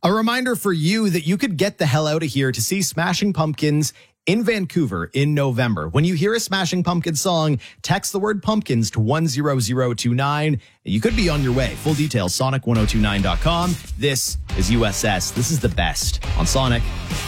A reminder for you that you could get the hell out of here to see Smashing Pumpkins in Vancouver in November. When you hear a Smashing Pumpkins song, text the word pumpkins to 10029. You could be on your way. Full details, sonic1029.com. This is USS. This is the best on Sonic.